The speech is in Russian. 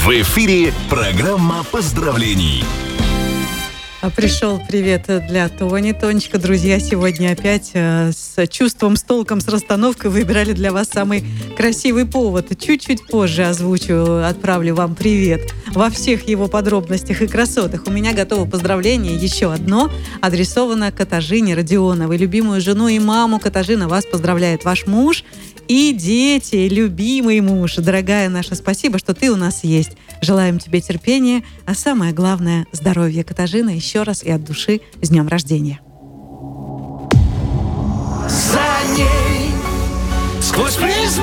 В эфире программа поздравлений. Пришел привет для Тони. Тонечка, друзья, сегодня опять с чувством, с толком, с расстановкой выбирали для вас самый красивый повод. Чуть-чуть позже озвучу, отправлю вам привет во всех его подробностях и красотах. У меня готово поздравление, еще одно, адресовано Катажине Родионовой. Любимую жену и маму Катажина вас поздравляет ваш муж и дети, любимый муж. Дорогая наша, спасибо, что ты у нас есть. Желаем тебе терпения, а самое главное – здоровья. Катажина, еще раз и от души с днем рождения. За ней сквозь